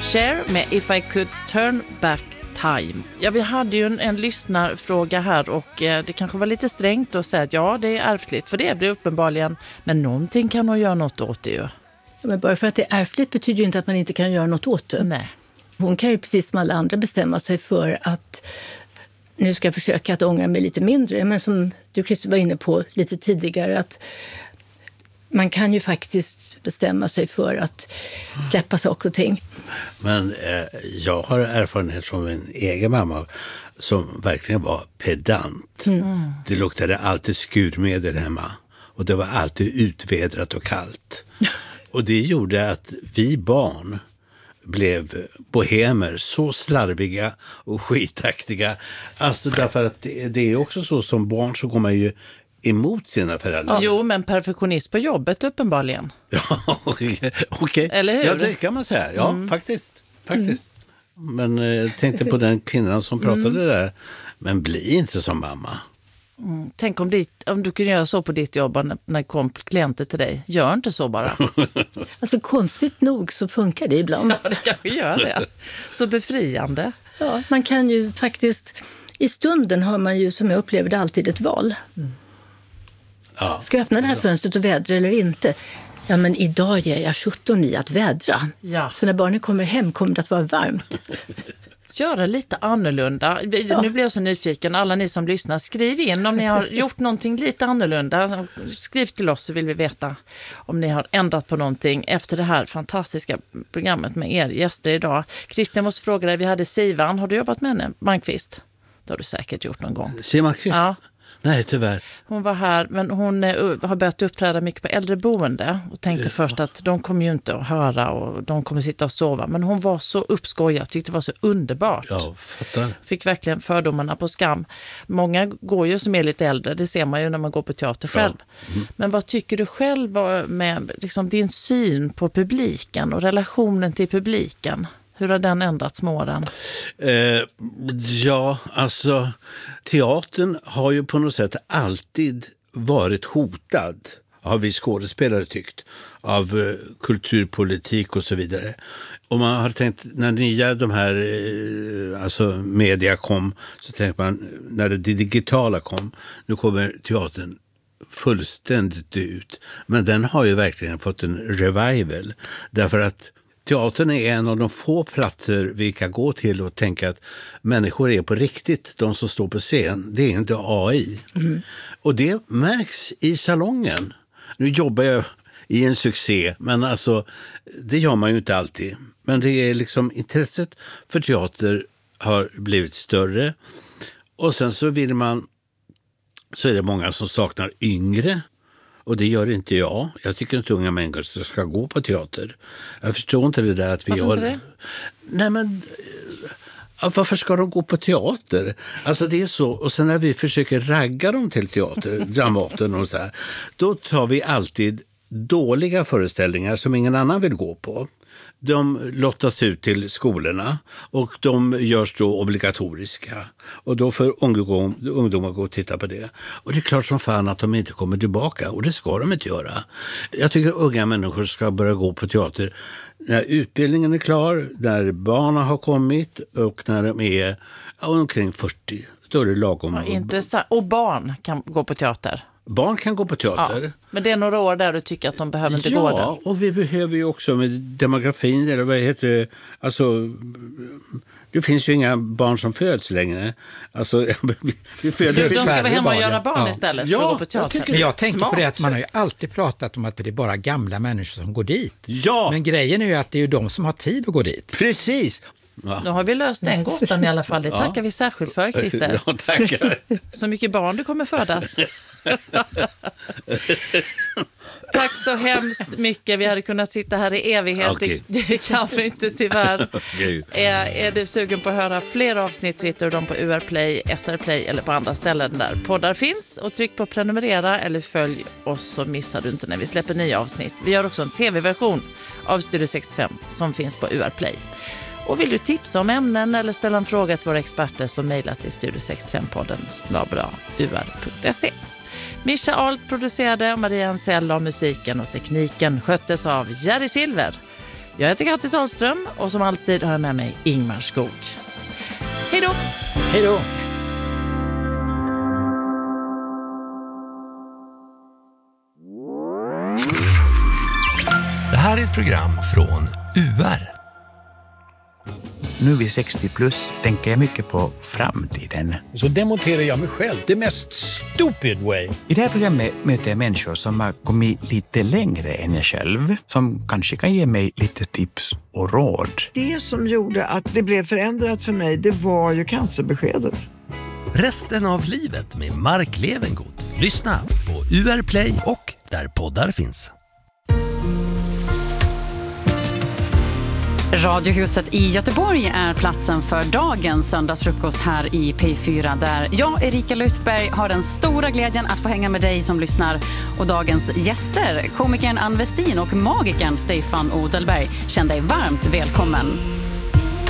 Cher med If I Could Turn Back Time. Ja, vi hade ju en lyssnarfråga här och det kanske var lite strängt att säga att ja, det är ärftligt, för det blir uppenbarligen, men någonting kan nog göra något åt det ju. Ja, men bara för att det är ärftligt betyder ju inte att man inte kan göra något åt det. Nej. Hon kan ju precis som alla andra bestämma sig för att nu ska jag försöka att ångra mig lite mindre, men som du Christer var inne på lite tidigare, att man kan ju faktiskt bestämma sig för att släppa saker och ting. Men jag har erfarenhet från min egen mamma som verkligen var pedant. Det luktade alltid skurmedel hemma. Och det var alltid utvedrat och kallt. Och det gjorde att vi barn blev bohemer, så slarviga och skitaktiga. Alltså därför att det är också så, som barn så går man ju emot sina föräldrar. Jo, men perfektionist på jobbet uppenbarligen. Ja, okej. Eller hur? Ja, det kan man säga. Ja, faktiskt. Men jag tänkte på den kvinnan som pratade där. Men bli inte som mamma. Tänk om du kunde göra så på ditt jobb när kom klienter till dig. Gör inte så bara. Alltså konstigt nog så funkar det ibland. Ja, det kanske gör det. Så befriande. Ja, man kan ju faktiskt, i stunden har man ju, som jag upplever det, alltid ett val. Ja. Ska jag öppna det här fönstret och vädra eller inte? Ja, men idag ger jag 17 i att vädra. Ja. Så när barnen kommer hem kommer det att vara varmt. Göra lite annorlunda. Nu blir jag så nyfiken. Alla ni som lyssnar, skriv in om ni har gjort någonting lite annorlunda. Skriv till oss så vill vi veta om ni har ändrat på någonting efter det här fantastiska programmet med er gäster idag. Christian, måste fråga dig, vi hade Sivan. Har du jobbat med henne? Malmqvist? Det har du säkert gjort någon gång. Sivan Malmqvist? Ja. Nej, tyvärr. Hon var här, men hon har börjat uppträda mycket på äldreboende och tänkte först att de kommer ju inte att höra och de kommer sitta och sova. Men hon var så uppskojad, tyckte det var så underbart. Ja, fattar. Fick verkligen fördomarna på skam. Många går ju som är lite äldre, det ser man ju när man går på teater själv. Ja. Men vad tycker du själv med liksom, din syn på publiken och relationen till publiken? Hur har den ändrats med åren? Ja, alltså teatern har ju på något sätt alltid varit hotad, har vi skådespelare tyckt, av kulturpolitik och så vidare. Och man har tänkt, när nya de här alltså media kom, så tänkte man, när det digitala kom, nu kommer teatern fullständigt ut. Men den har ju verkligen fått en revival, därför att teatern är en av de få platser vi kan gå till och tänka att människor är på riktigt, de som står på scen. Det är inte AI. Och det märks i salongen. Nu jobbar jag i en succé, men alltså, det gör man ju inte alltid. Men det är liksom, intresset för teater har blivit större. Och sen så så är det många som saknar yngre. Och det gör inte jag. Jag tycker inte unga människor ska gå på teater. Jag förstår inte det där att vi varför inte det? Nej, men varför ska de gå på teater? Alltså det är så. Och sen när vi försöker ragga dem till teater, Dramaten och så här, då tar vi alltid dåliga föreställningar som ingen annan vill gå på. De lottas ut till skolorna och de görs då obligatoriska. Och då får ungdomar gå och titta på det. Och det är klart som fan att de inte kommer tillbaka. Och det ska de inte göra. Jag tycker att unga människor ska börja gå på teater när utbildningen är klar, när barnen har kommit och när de är omkring 40. Då är det lagom. Ja, intressant. Och barn kan gå på teater? Barn kan gå på teater. Ja, men det är några år där du tycker att de behöver inte gå där. Ja, och vi behöver ju också med demografin, eller vad heter det, alltså det finns ju inga barn som föds längre. Alltså, de ska vara hemma och göra barn istället för att gå på teater. Men jag tänker på det att man har ju alltid pratat om att det är bara gamla människor som går dit. Ja! Men grejen är ju att det är ju de som har tid att gå dit. Precis! Ja. Nu har vi löst den gåtan i alla fall. Det tackar vi särskilt för, Christer. Ja, tackar. Så mycket barn du kommer födas. Tack så hemskt mycket. Vi hade kunnat sitta här i evighet. Okay. Det kan vi inte tyvärr. Okay. Är du sugen på att höra fler avsnitt så hittar du dem på UR Play, SR Play eller på andra ställen där poddar finns. Och tryck på prenumerera eller följ oss så missar du inte när vi släpper nya avsnitt. Vi har också en tv-version av Studio 65 som finns på UR Play. Och vill du tipsa om ämnen eller ställa en fråga till våra experter så mejla till studio65podden@ur.se. Mischa Alt producerade och Maria Ansell av musiken och tekniken sköttes av Jerry Silver. Jag heter Kattis Ahlström och som alltid har jag med mig Ingmar Skog. Hej då! Hej då! Det här är ett program från UR. Nu vid 60 plus tänker jag mycket på framtiden. Så demonterar jag mig själv. Det mest stupid way. I det här programmet möter jag människor som har kommit lite längre än jag själv. Som kanske kan ge mig lite tips och råd. Det som gjorde att det blev förändrat för mig, det var ju cancerbeskedet. Resten av livet med Mark Levengood. Lyssna på UR Play och där poddar finns. Radiohuset i Göteborg är platsen för dagens söndagsfrukost här i P4 där jag, Erika Lythberg, har den stora glädjen att få hänga med dig som lyssnar. Och dagens gäster, komikern Ann Westin och magikern Stefan Odelberg, känner dig varmt välkommen.